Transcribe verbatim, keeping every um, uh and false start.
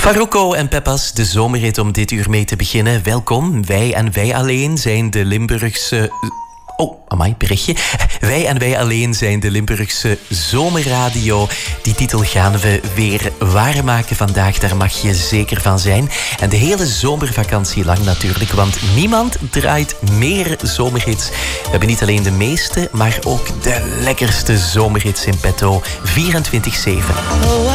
Farruko en Peppas, de zomerhit om dit uur mee te beginnen. Welkom. Wij en wij alleen zijn de Limburgse... Oh, amai, berichtje. Wij en wij alleen zijn de Limburgse zomerradio. Die titel gaan we weer waarmaken vandaag. Daar mag je zeker van zijn. En de hele zomervakantie lang natuurlijk. Want niemand draait meer zomerhits. We hebben niet alleen de meeste, maar ook de lekkerste zomerhits in petto. vierentwintig zeven.